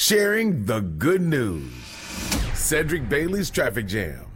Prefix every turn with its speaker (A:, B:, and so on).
A: sharing the good news. Cedric Bailey's Traffic Jam.